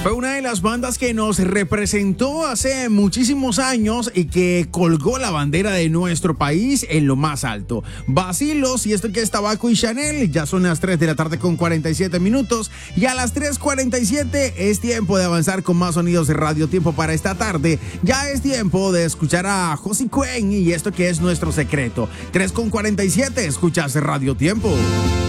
Fue una de las bandas que nos representó hace muchísimos años y que colgó la bandera de nuestro país en lo más alto. Vacilos, y esto que es Tabaco y Chanel. Ya son las 3 de la tarde con 47 minutos. Y a las 3:47 es tiempo de avanzar con más sonidos de Radio Tiempo para esta tarde. Ya es tiempo de escuchar a Josie Cuen y esto que es Nuestro Secreto. 3:47, escuchas Radio Tiempo.